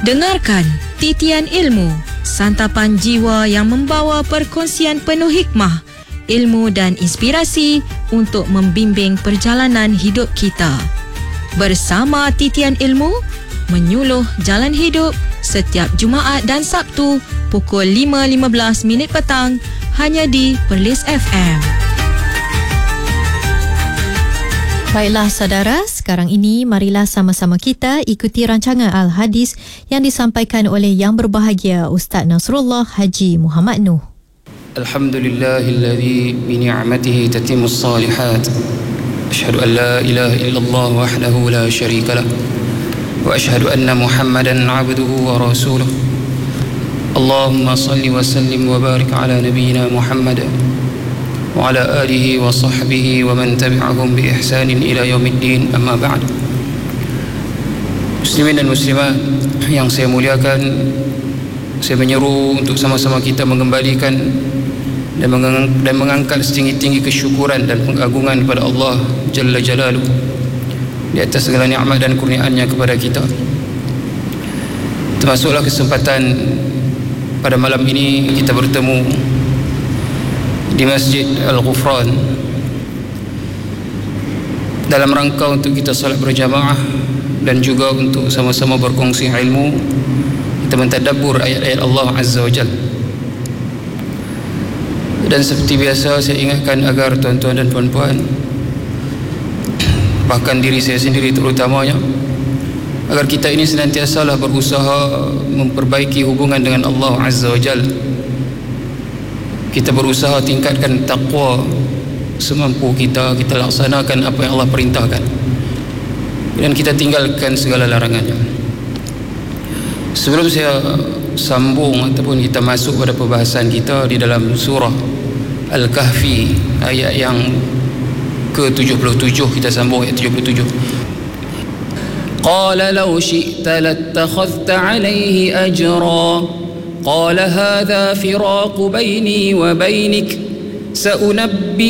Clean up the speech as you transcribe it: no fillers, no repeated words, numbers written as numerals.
Dengarkan Titian Ilmu, santapan jiwa yang membawa perkongsian penuh hikmah, ilmu dan inspirasi untuk membimbing perjalanan hidup kita. Bersama Titian Ilmu, menyuluh jalan hidup setiap Jumaat dan Sabtu pukul 5.15 petang hanya di Perlis FM. Baiklah saudara, sekarang ini marilah sama-sama kita ikuti rancangan Al-Hadis yang disampaikan oleh Yang Berbahagia Ustaz Nasrullah Haji Muhammad Nuh. Alhamdulillahilladzi bi ni'matihi tatimmus salihat. Asyhadu an la ilaha illallah wahdahu la syarika lah. Wa asyhadu anna Muhammadan 'abduhu wa rasuluh. Allahumma salli wa sallim wa barik ala nabiyyina Muhammad wa ala alihi wa sahbihi wa man tabi'ahum bi ihsanin ila yaumiddin, amma ba'd. Muslimin dan muslimat yang saya muliakan, saya menyeru untuk sama-sama kita mengembalikan dan mengangkat setinggi-tinggi kesyukuran dan pengagungan kepada Allah Jalla Jalaluh di atas segala nikmat dan kurniaannya kepada kita. Termasuklah kesempatan pada malam ini kita bertemu di Masjid Al-Ghufran dalam rangka untuk kita salat berjamaah dan juga untuk sama-sama berkongsi ilmu, kita mentadabbur ayat-ayat Allah Azza wa Jalla. Dan seperti biasa saya ingatkan agar tuan-tuan dan puan-puan, bahkan diri saya sendiri terutamanya, agar kita ini senantiasalah berusaha memperbaiki hubungan dengan Allah Azza wa Jalla. Kita berusaha tingkatkan taqwa semampu kita, kita laksanakan apa yang Allah perintahkan dan kita tinggalkan segala larangannya. Sebelum saya sambung ataupun kita masuk pada perbahasan kita di dalam surah Al-Kahfi ayat yang ke-77, kita sambung ayat 77. Qala law syi'ta lattakhadhta 'alayhi ajra قال هذا فراق بيني وبينك سأنبئ